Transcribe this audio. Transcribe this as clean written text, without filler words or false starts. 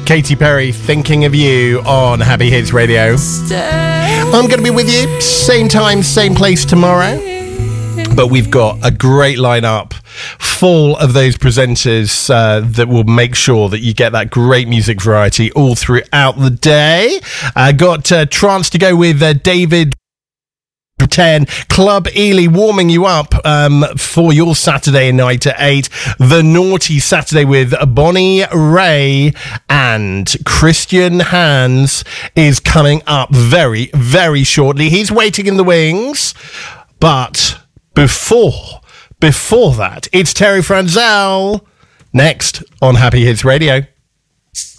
Katy Perry, Thinking of You on Happy Hits Radio. I'm going to be with you, same time, same place tomorrow. But we've got a great lineup full of those presenters that will make sure that you get that great music variety all throughout the day. Got Trance to go with David 10, Club Ely warming you up for your Saturday night at 8. The Naughty Saturday with Bonnie Ray and Christian Hans is coming up very, very shortly. He's waiting in the wings. But before that, it's Terry Franzel next on Happy Hits Radio.